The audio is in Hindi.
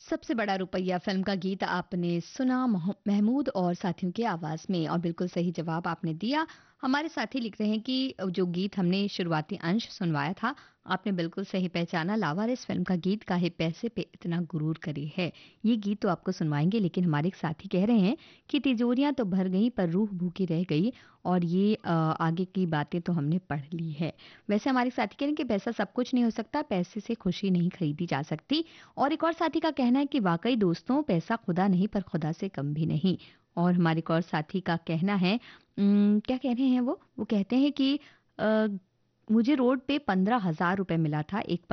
सबसे बड़ा रुपया फिल्म का गीत आपने सुना महमूद और साथियों की आवाज में और बिल्कुल सही जवाब आपने दिया। हमारे साथी लिख रहे हैं कि जो गीत हमने शुरुआती अंश सुनवाया था, आपने बिल्कुल सही पहचाना। लावारिस फिल्म का गीत काहे पैसे पे इतना गुरूर करे है। ये गीत तो आपको सुनवाएंगे, लेकिन हमारे एक साथी कह रहे हैं कि तिजोरियां तो भर गई पर रूह भूखी रह गई, और ये आगे की बातें तो हमने पढ़ ली है। वैसे हमारे साथी कह रहे हैं कि पैसा सब कुछ नहीं हो सकता, पैसे से खुशी नहीं खरीदी जा सकती। और एक और साथी का कहना है कि वाकई दोस्तों, पैसा खुदा नहीं पर खुदा से कम भी नहीं। और हमारे एक और साथी का कहना है, क्या कह रहे हैं वो कहते हैं कि मुझे रोड पे 15,000 रुपए मिला था एक